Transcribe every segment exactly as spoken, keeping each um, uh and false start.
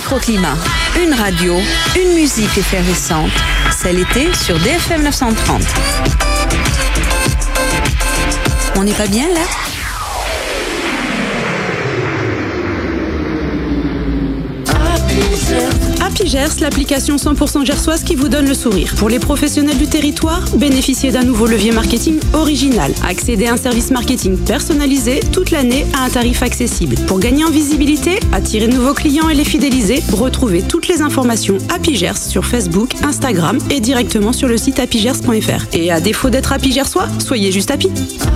Microclimat, une radio, une musique effervescente. C'est l'été sur D F M neuf cent trente. On n'est pas bien là? Happy Gers, l'application cent pour cent gersoise qui vous donne le sourire. Pour les professionnels du territoire, bénéficiez d'un nouveau levier marketing original. Accédez à un service marketing personnalisé toute l'année à un tarif accessible. Pour gagner en visibilité, attirer de nouveaux clients et les fidéliser, retrouvez toutes les informations Happy Gers sur Facebook, Instagram et directement sur le site happy gers point f r. Et à défaut d'être Happy Gersois, soyez juste happy.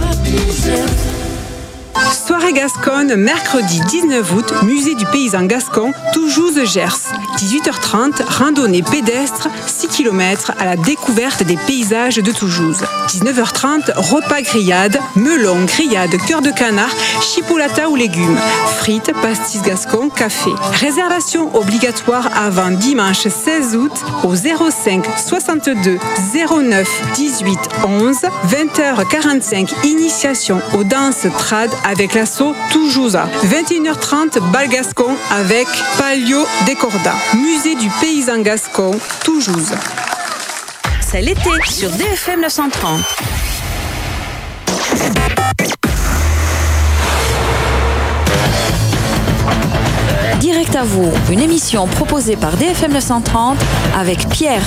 Soirée Gasconne, mercredi dix-neuf août, musée du paysan gascon, Toujouz-Gers. dix-huit heures trente, randonnée pédestre, six kilomètres à la découverte des paysages de Toujouz. dix-neuf heures trente, repas grillade, melon, grillade, cœur de canard, chipolata ou légumes, frites, pastis gascon, café. Réservation obligatoire avant dimanche seize août au zéro cinq soixante-deux zéro neuf dix-huit onze, vingt heures quarante-cinq, initiation aux danses trad avec l'assaut Toujouza. vingt et une heures trente, bal gascon avec Palio Décorda. Musée du paysan gascon, Toujouz. C'est l'été sur D F M neuf cent trente. Direct à vous, une émission proposée par D F M neuf cent trente avec Pierre.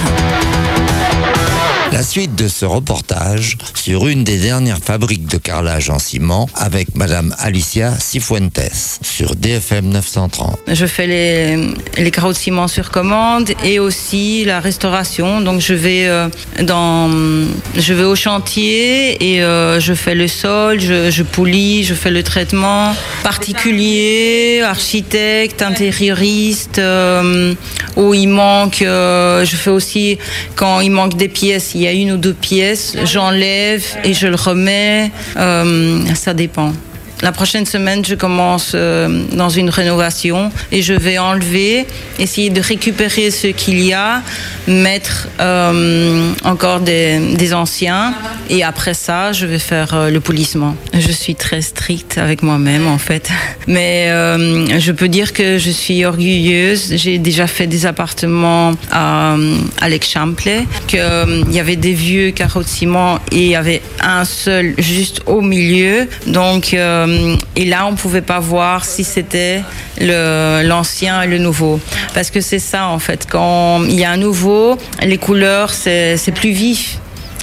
La suite de ce reportage sur une des dernières fabriques de carrelage en ciment avec Madame Alicia Cifuentes sur D F M neuf cent trente. Je fais les, les carreaux de ciment sur commande et aussi la restauration. Donc je vais, euh, dans, je vais au chantier et euh, je fais le sol, je, je poulie, je fais le traitement. Particulier, architecte, intérioriste, euh, où il manque, euh, je fais aussi quand il manque des pièces. Il y a une ou deux pièces, j'enlève et je le remets, euh, ça dépend. La prochaine semaine, je commence euh, dans une rénovation et je vais enlever, essayer de récupérer ce qu'il y a, mettre euh, encore des, des anciens et après ça, je vais faire euh, le polissement. Je suis très stricte avec moi-même en fait, mais euh, je peux dire que je suis orgueilleuse. J'ai déjà fait des appartements à, à l'Aix-Champlay, qu'il euh, y avait des vieux carreaux de ciment et il y avait un seul juste au milieu, donc euh, et là, on ne pouvait pas voir si c'était le, l'ancien et le nouveau. Parce que c'est ça, en fait. Quand il y a un nouveau, les couleurs, c'est, c'est plus vif.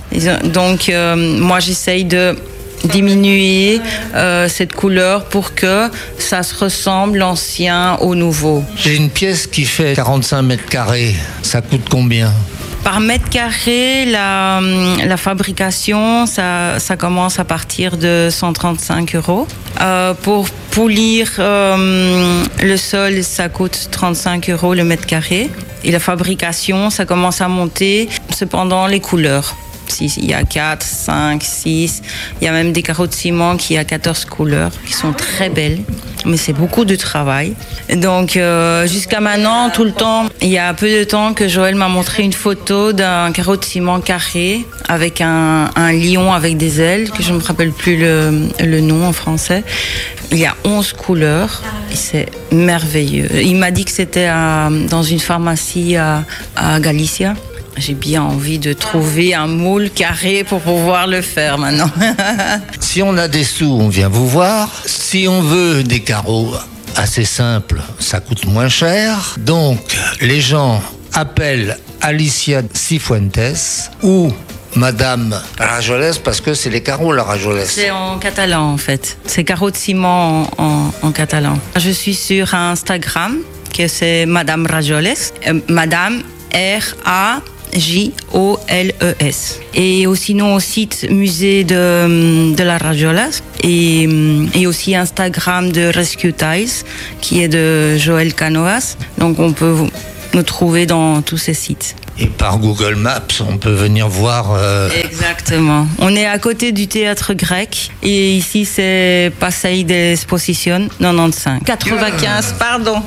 Donc, euh, moi, j'essaye de diminuer euh, cette couleur pour que ça se ressemble l'ancien au nouveau. J'ai une pièce qui fait quarante-cinq mètres carrés. Ça coûte combien ? Par mètre carré, la, la fabrication, ça, ça commence à partir de cent trente-cinq euros. Euh, pour polir euh, le sol, ça coûte trente-cinq euros le mètre carré. Et la fabrication, ça commence à monter cependant les couleurs. Il y a quatre, cinq, six. Il y a même des carreaux de ciment qui ont quatorze couleurs, qui sont très belles. Mais c'est beaucoup de travail. Donc, euh, jusqu'à maintenant, tout le temps, il y a peu de temps que Joël m'a montré une photo d'un carreau de ciment carré avec un, un lion avec des ailes, que je ne me rappelle plus le, le nom en français. Il y a onze couleurs et c'est merveilleux. Il m'a dit que c'était à, dans une pharmacie à, à Galicia. J'ai bien envie de trouver un moule carré pour pouvoir le faire maintenant. Si on a des sous, on vient vous voir. Si on veut des carreaux assez simples, ça coûte moins cher. Donc, les gens appellent Alicia Cifuentes ou Madame Rajoles, parce que c'est les carreaux, la Rajoles. C'est en catalan, en fait. C'est carreaux de ciment en, en, en catalan. Je suis sur Instagram, que c'est Madame Rajoles. Euh, Madame R A J O L E S. Et aussi sinon au site musée de, de la Rajoles et, et aussi Instagram de Rescue Ties qui est de Joël Canoas. Donc on peut nous trouver dans tous ces sites. Et par Google Maps, on peut venir voir... Euh... Exactement. On est à côté du théâtre grec et ici c'est Passeig d'Exposition quatre-vingt-quinze. quatre-vingt-quinze, pardon.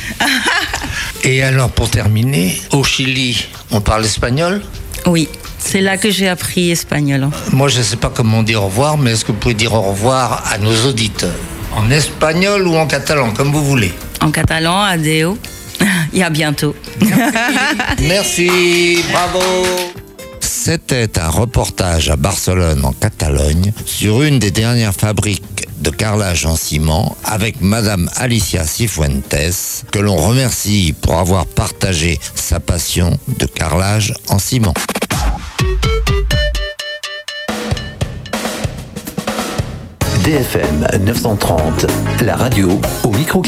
Et alors pour terminer, au Chili, on parle espagnol ? Oui, c'est là que j'ai appris espagnol. Moi je ne sais pas comment dire au revoir, mais est-ce que vous pouvez dire au revoir à nos auditeurs ? En espagnol ou en catalan, comme vous voulez ? En catalan, adeo. et à bientôt. Merci, bravo. C'était un reportage à Barcelone, en Catalogne, sur une des dernières fabriques de carrelage en ciment avec Madame Alicia Cifuentes, que l'on remercie pour avoir partagé sa passion de carrelage en ciment. D F M neuf cent trente, la radio au micro